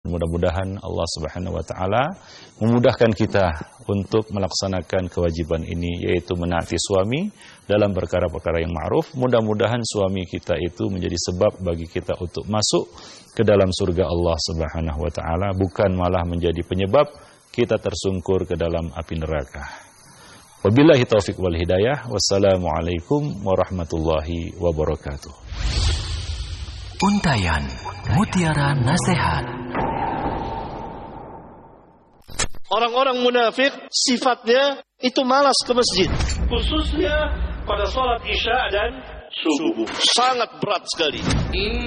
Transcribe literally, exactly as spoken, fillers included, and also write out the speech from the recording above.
Mudah-mudahan Allah Subhanahu wa taala memudahkan kita untuk melaksanakan kewajiban ini, yaitu menaati suami dalam perkara-perkara yang ma'ruf. Mudah-mudahan suami kita itu menjadi sebab bagi kita untuk masuk ke dalam surga Allah Subhanahu wa taala, bukan malah menjadi penyebab kita tersungkur ke dalam api neraka. Wabillahi taufik wal hidayah. Wassalamualaikum warahmatullahi wabarakatuh. Untayan Mutiara Nasihat. Orang-orang munafik sifatnya itu malas ke masjid, khususnya pada salat Isya dan subuh. Sangat berat sekali.